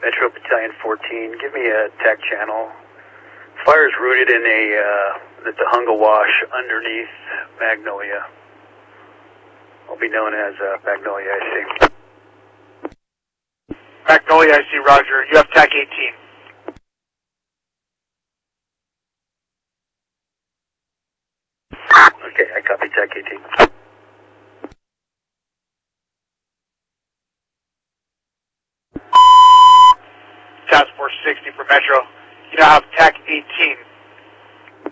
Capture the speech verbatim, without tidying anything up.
Metro Battalion fourteen, give me a TAC channel. Fire's rooted in a, uh, at the Hunga Wash underneath Magnolia. Will be known as uh, Magnolia, I see. Magnolia, I see, roger. You have TAC eighteen. Okay, I copy TAC eighteen. Task Force sixty for Metro. You now have TAC eighteen.